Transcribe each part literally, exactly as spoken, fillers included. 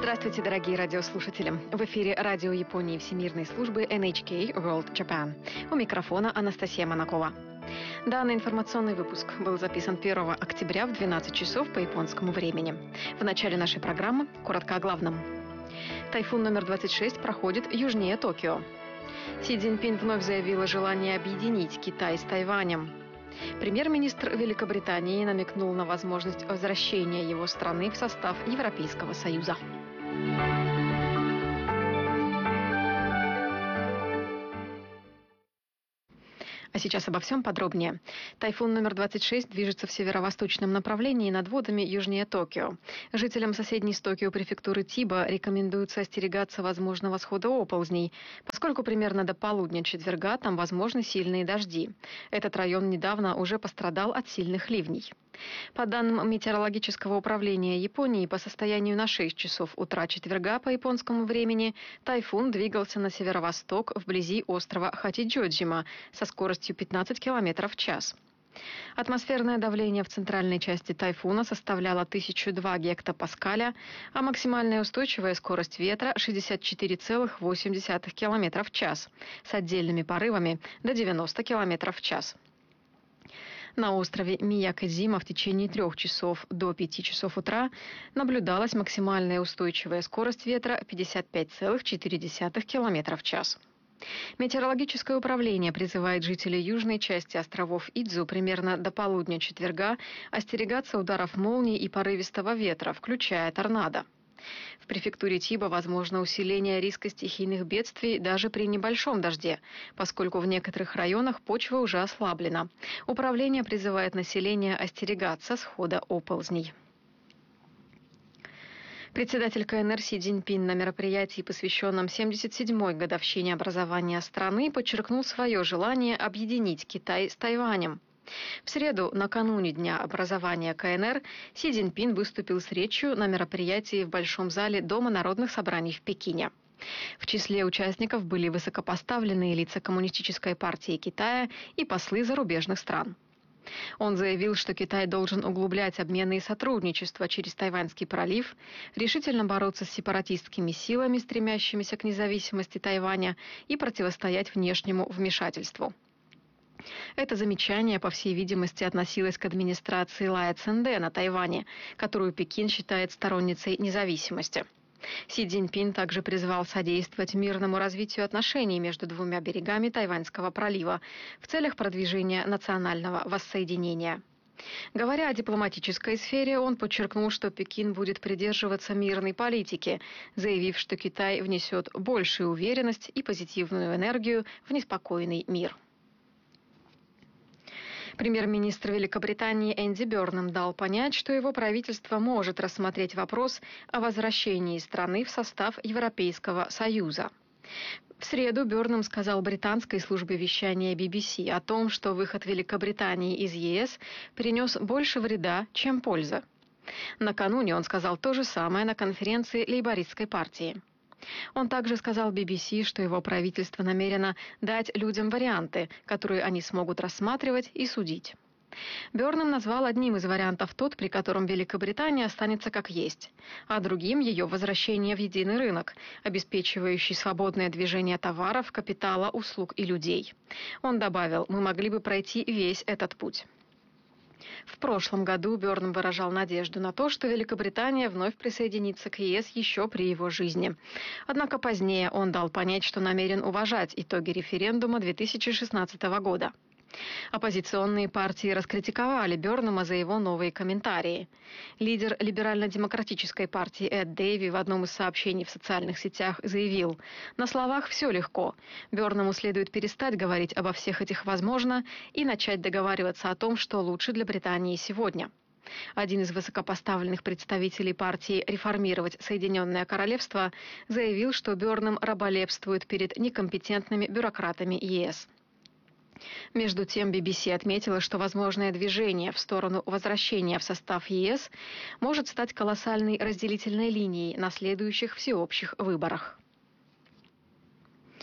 Здравствуйте, дорогие радиослушатели. В эфире радио Японии Всемирной службы эн эйч кей World Japan. У микрофона Анастасия Монакова. Данный информационный выпуск был записан первого октября в двенадцать часов по японскому времени. В начале нашей программы коротко о главном. Тайфун номер двадцать шесть проходит южнее Токио. Си Цзиньпин вновь заявил о желании объединить Китай с Тайванем. Премьер-министр Великобритании намекнул на возможность возвращения его страны в состав Европейского Союза. А сейчас обо всем подробнее. Тайфун номер двадцать шесть движется в северо-восточном направлении над водами южнее Токио. Жителям соседней с Токио префектуры Тиба рекомендуется остерегаться возможного схода оползней, поскольку примерно до полудня четверга там возможны сильные дожди. Этот район недавно уже пострадал от сильных ливней. По данным Метеорологического управления Японии, по состоянию на шесть часов утра четверга по японскому времени тайфун двигался на северо-восток вблизи острова Хатиджоджима со скоростью пятнадцать километров в час. Атмосферное давление в центральной части тайфуна составляло тысяча два гектопаскаля, а максимальная устойчивая скорость ветра – шестьдесят четыре целых восемь десятых километра в час, с отдельными порывами до девяноста километров в час. На острове Миякозима в течение трех часов до пяти часов утра наблюдалась максимальная устойчивая скорость ветра пятьдесят пять целых четыре десятых километра в час. Метеорологическое управление призывает жителей южной части островов Идзу примерно до полудня четверга остерегаться ударов молний и порывистого ветра, включая торнадо. В префектуре Тиба возможно усиление риска стихийных бедствий даже при небольшом дожде, поскольку в некоторых районах почва уже ослаблена. Управление призывает население остерегаться схода оползней. Председатель ка эн эр Си Цзиньпин на мероприятии, посвященном семьдесят седьмой годовщине образования страны, подчеркнул свое желание объединить Китай с Тайванем. В среду, накануне Дня образования ка эн эр, Си Цзиньпин выступил с речью на мероприятии в Большом зале Дома народных собраний в Пекине. В числе участников были высокопоставленные лица Коммунистической партии Китая и послы зарубежных стран. Он заявил, что Китай должен углублять обмены и сотрудничество через Тайваньский пролив, решительно бороться с сепаратистскими силами, стремящимися к независимости Тайваня, и противостоять внешнему вмешательству. Это замечание, по всей видимости, относилось к администрации Лая Цзэнде на Тайване, которую Пекин считает сторонницей независимости. Си Цзиньпин также призвал содействовать мирному развитию отношений между двумя берегами Тайваньского пролива в целях продвижения национального воссоединения. Говоря о дипломатической сфере, он подчеркнул, что Пекин будет придерживаться мирной политики, заявив, что Китай внесет большую уверенность и позитивную энергию в неспокойный мир. Премьер-министр Великобритании Энди Бёрнэм дал понять, что его правительство может рассмотреть вопрос о возвращении страны в состав Европейского Союза. В среду Бёрнэм сказал британской службе вещания би би си о том, что выход Великобритании из е эс принес больше вреда, чем пользы. Накануне он сказал то же самое на конференции Лейбористской партии. Он также сказал би би си, что его правительство намерено дать людям варианты, которые они смогут рассматривать и судить. Бёрнэм назвал одним из вариантов тот, при котором Великобритания останется как есть, а другим ее возвращение в единый рынок, обеспечивающий свободное движение товаров, капитала, услуг и людей. Он добавил: «Мы могли бы пройти весь этот путь». В прошлом году Бёрнэм выражал надежду на то, что Великобритания вновь присоединится к е эс еще при его жизни. Однако позднее он дал понять, что намерен уважать итоги референдума две тысячи шестнадцатого года. Оппозиционные партии раскритиковали Бёрнэма за его новые комментарии. Лидер либерально-демократической партии Эд Дэйви в одном из сообщений в социальных сетях заявил: «На словах все легко. Бёрнэму следует перестать говорить обо всех этих «возможно» и начать договариваться о том, что лучше для Британии сегодня». Один из высокопоставленных представителей партии «Реформировать Соединенное Королевство» заявил, что Бёрнэм раболепствует перед некомпетентными бюрократами е эс. Между тем, би би си отметила, что возможное движение в сторону возвращения в состав е эс может стать колоссальной разделительной линией на следующих всеобщих выборах.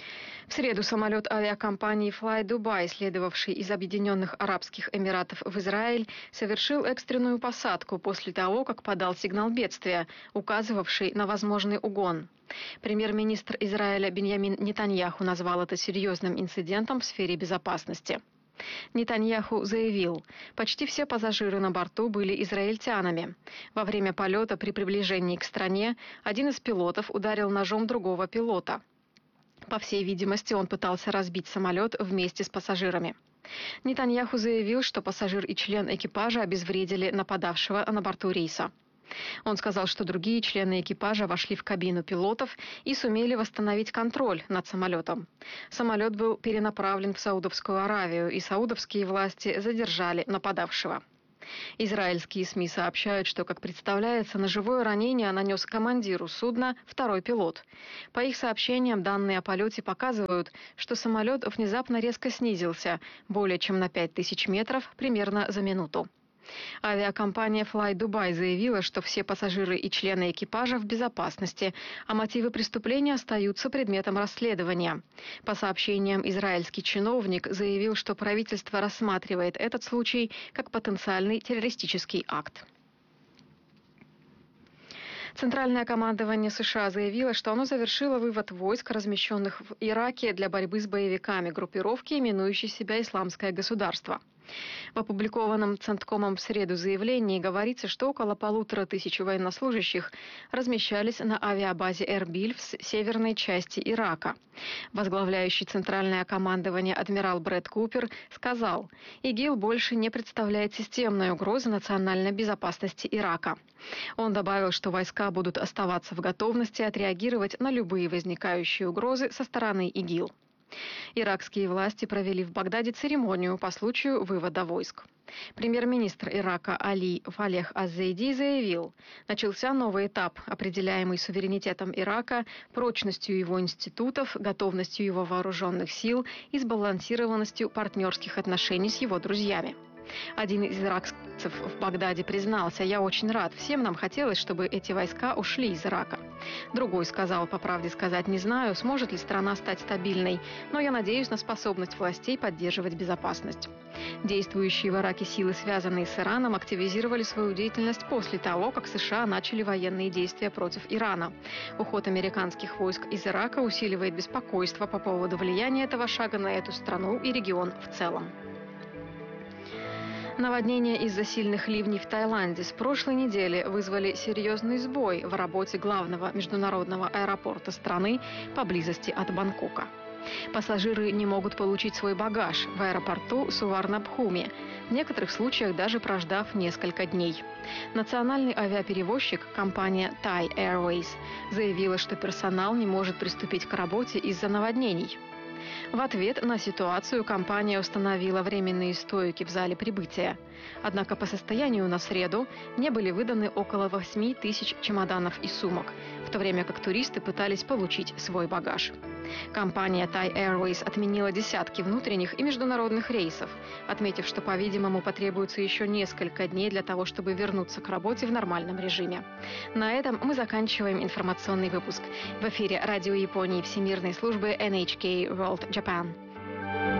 В среду самолет авиакомпании Fly Dubai, следовавший из Объединенных Арабских Эмиратов в Израиль, совершил экстренную посадку после того, как подал сигнал бедствия, указывавший на возможный угон. Премьер-министр Израиля Биньямин Нетаньяху назвал это серьезным инцидентом в сфере безопасности. Нетаньяху заявил, почти все пассажиры на борту были израильтянами. Во время полета при приближении к стране один из пилотов ударил ножом другого пилота. По всей видимости, он пытался разбить самолет вместе с пассажирами. Нетаньяху заявил, что пассажир и член экипажа обезвредили нападавшего на борту рейса. Он сказал, что другие члены экипажа вошли в кабину пилотов и сумели восстановить контроль над самолетом. Самолет был перенаправлен в Саудовскую Аравию, и саудовские власти задержали нападавшего. Израильские СМИ сообщают, что, как представляется, ножевое ранение нанес командиру судна второй пилот. По их сообщениям, данные о полете показывают, что самолет внезапно резко снизился более чем на пять тысяч метров примерно за минуту. Авиакомпания Fly Dubai заявила, что все пассажиры и члены экипажа в безопасности, а мотивы преступления остаются предметом расследования. По сообщениям, израильский чиновник заявил, что правительство рассматривает этот случай как потенциальный террористический акт. Центральное командование США заявило, что оно завершило вывод войск, размещенных в Ираке для борьбы с боевиками группировки, именующей себя «Исламское государство». В опубликованном Центкомом в среду заявлении говорится, что около полутора тысяч военнослужащих размещались на авиабазе Эрбиль в северной части Ирака. Возглавляющий центральное командование адмирал Брэд Купер сказал, ИГИЛ больше не представляет системной угрозы национальной безопасности Ирака. Он добавил, что войска будут оставаться в готовности отреагировать на любые возникающие угрозы со стороны ИГИЛ. Иракские власти провели в Багдаде церемонию по случаю вывода войск. Премьер-министр Ирака Али Фалех Аз-Зайди заявил, начался новый этап, определяемый суверенитетом Ирака, прочностью его институтов, готовностью его вооруженных сил и сбалансированностью партнерских отношений с его друзьями. Один из иракцев в Багдаде признался, я очень рад, всем нам хотелось, чтобы эти войска ушли из Ирака. Другой сказал, по правде сказать, не знаю, сможет ли страна стать стабильной, но я надеюсь на способность властей поддерживать безопасность. Действующие в Ираке силы, связанные с Ираном, активизировали свою деятельность после того, как США начали военные действия против Ирана. Уход американских войск из Ирака усиливает беспокойство по поводу влияния этого шага на эту страну и регион в целом. Наводнения из-за сильных ливней в Таиланде с прошлой недели вызвали серьезный сбой в работе главного международного аэропорта страны поблизости от Бангкока. Пассажиры не могут получить свой багаж в аэропорту Суварнабхуми, в некоторых случаях даже прождав несколько дней. Национальный авиаперевозчик, компания Thai Airways, заявила, что персонал не может приступить к работе из-за наводнений. В ответ на ситуацию компания установила временные стойки в зале прибытия. Однако по состоянию на среду не были выданы около восьми тысяч чемоданов и сумок, в то время как туристы пытались получить свой багаж. Компания Thai Airways отменила десятки внутренних и международных рейсов, отметив, что, по-видимому, потребуется еще несколько дней для того, чтобы вернуться к работе в нормальном режиме. На этом мы заканчиваем информационный выпуск. В эфире Радио Японии Всемирной службы эн эйч кей World Japan.